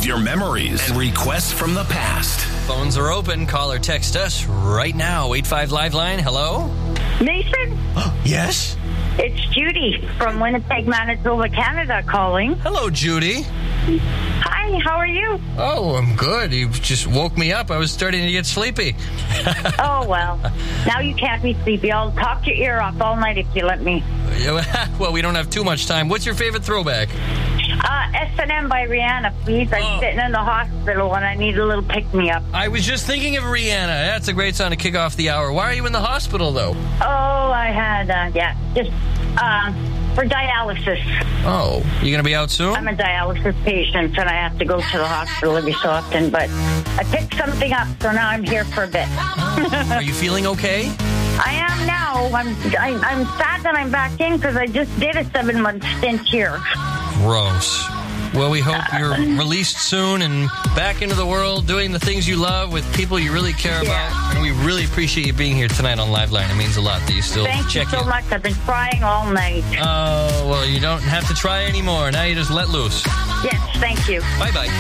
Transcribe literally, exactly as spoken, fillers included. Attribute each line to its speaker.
Speaker 1: your memories and requests from the past.
Speaker 2: Phones are open. Call or text us right now. eight five Live Line. Hello?
Speaker 3: Nathan,
Speaker 2: Yes?
Speaker 3: it's Judy from Winnipeg, Manitoba, Canada calling.
Speaker 2: Hello, Judy.
Speaker 3: Hi, how are you?
Speaker 2: Oh, I'm good. You just woke me up. I was starting to get sleepy.
Speaker 3: Oh, well, now you can't be sleepy. I'll talk your ear off all night if you let me.
Speaker 2: Well, we don't have too much time. What's your favorite throwback?
Speaker 3: Uh, S and M by Rihanna, please. I'm
Speaker 2: Oh.
Speaker 3: sitting in the hospital and I need a little pick-me-up.
Speaker 2: I was just thinking of Rihanna. That's a great song to kick off the hour. Why are you in the hospital, though?
Speaker 3: Oh, I had, uh, yeah, just uh, for dialysis.
Speaker 2: Oh, you going to be out soon?
Speaker 3: I'm a dialysis patient and I have to go to the hospital every so often, but I picked something up, so now I'm here for a bit.
Speaker 2: Are you feeling okay?
Speaker 3: I am now. I'm I, I'm sad that I'm back in because I just did a seven-month stint here.
Speaker 2: Gross. Well, we hope you're released soon and back into the world doing the things you love with people you really care
Speaker 3: Yeah.
Speaker 2: about. And we really appreciate you being here tonight on Live Line. It means a lot that you still
Speaker 3: Thank
Speaker 2: check
Speaker 3: you so
Speaker 2: in.
Speaker 3: much. I've been crying all night.
Speaker 2: Oh, well, you don't have to try anymore. Now you just let loose.
Speaker 3: Yes, thank you.
Speaker 2: Bye-bye.